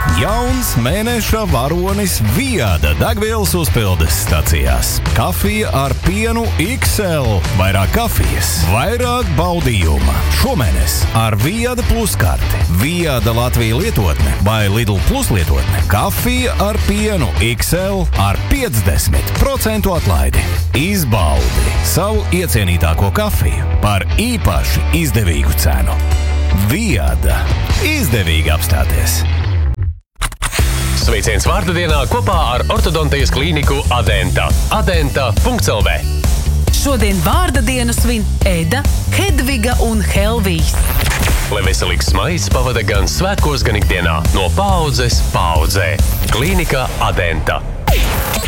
Jauns mēneša varonis Viada degvielas uzpildes stacijās. Kafija ar pienu XL. Vairāk kafijas, vairāk baudījuma. Šomēnes ar Viada Plus karti. Viada Latvija lietotne vai Lidl Plus lietotne. Kafija ar pienu XL ar 50% atlaidi. Izbaudi savu iecienītāko kafiju par īpaši izdevīgu cenu. Viada. Izdevīgi apstāties. Sveiciens vārda dienā kopā ar ortodontijas klīniku Adenta. Adenta.lv. Šodien vārda dienu svin Eda, Hedviga un Helvijs. Lai veselīgs smaids pavada gan svētkos, gan ikdienā. No paaudzes paaudzē. Klīnika Adenta.